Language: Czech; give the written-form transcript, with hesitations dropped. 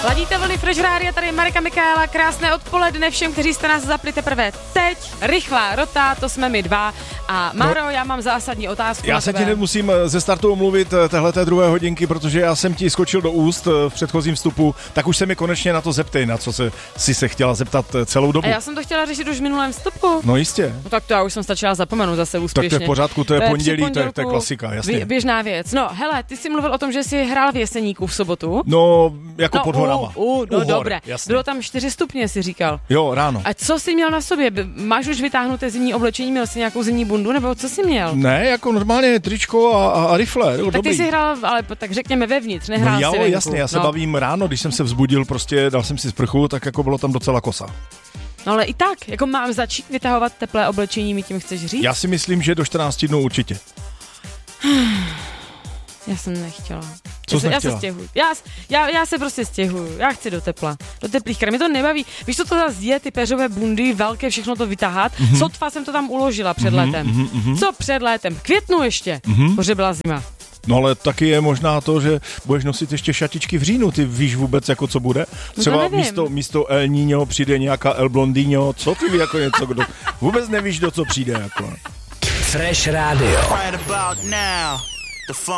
Ladíte vlny Fresh Rádia, tady je Marek a Michaela, krásné odpoledne všem, kteří jste nás zapli teprve teď. Rychlá rota, to jsme my dva. A Máro, já mám zásadní otázku. Já se ti nemusím ze startu omluvit téhleté druhé hodinky, protože já jsem ti skočil do úst v předchozím vstupu, tak už se mi konečně na to zeptej, na co si se chtěla zeptat celou dobu. A já jsem to chtěla řešit už v minulém vstupu. No jistě. No tak to já už jsem stačila zapomenout zase úspěšně. Tak to je v pořádku, to je pondělí, to je klasika, jasně. Běžná věc. No, hele, ty jsi mluvil o tom, že jsi hrál v Jeseníku v sobotu. No, jako pod horama. Dobré. Jasně. Bylo tam 4 stupně, si říkal. Jo, ráno. A co jsi měl na sobě? Máš už vytáhnuté zimní oblečení, měl jsi nějakou zimní bundu, nebo co jsi měl? Ne, jako normálně tričko a rifle. Tak ty jsi hrál, ale tak řekněme vevnitř, nehrál no, si venku. Jasně, já se bavím ráno, když jsem se vzbudil, prostě dal jsem si sprchu, tak jako bylo tam docela kosa. No ale i tak, jako mám začít vytahovat teplé oblečení, mi tím chceš říct? Já si myslím, že do 14 dnů určitě. Já jsem nechtěla. Co jsi já nechtěla? se stěhuju. Já se prostě stěhuju. Já chci do tepla. Do teplých krajů. Mě to nebaví. Víš, co to zase je, ty peřové bundy, velké, všechno to vytahat. Sotva jsem to tam uložila před létem. Co před létem? V květnu ještě. Protože byla zima. No ale taky je možná to, že budeš nosit ještě šatičky v říjnu. Ty víš vůbec, jako co bude? Třeba místo El Niño přijde nějaká El Blondino. Co ty ví, jako něco, kdo vůbec nevíš, do co přijde, jako. Fresh Radio.